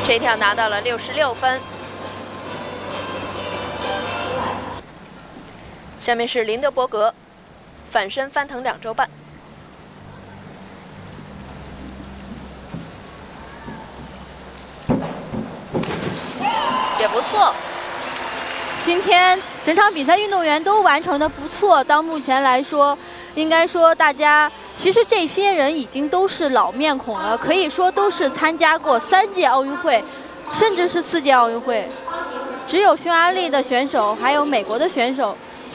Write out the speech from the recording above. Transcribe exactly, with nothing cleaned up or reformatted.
这条拿到了六十六分。下面是林德伯格，反身翻腾两周半。 也不错。 今天整场比赛运动员都完成的不错，到目前来说，应该说大家其实这些人已经都是老面孔了，可以说都是参加过三届奥运会，甚至是四届奥运会。只有匈牙利的选手还有美国的选手